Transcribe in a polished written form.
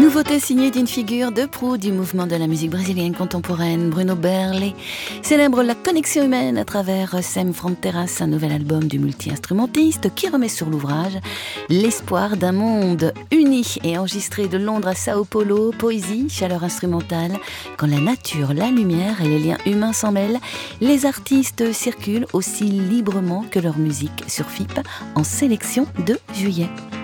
Nouveauté signée d'une figure de proue du mouvement de la musique brésilienne contemporaine, Bruno Berlé, célèbre la connexion humaine à travers Sem Fronteiras, un nouvel album du multi-instrumentiste qui remet sur l'ouvrage l'espoir d'un monde uni et enregistré de Londres à Sao Paulo, poésie, chaleur instrumentale. Quand la nature, la lumière et les liens humains s'en mêlent, les artistes circulent aussi librement que leur musique sur FIP en sélection de juillet.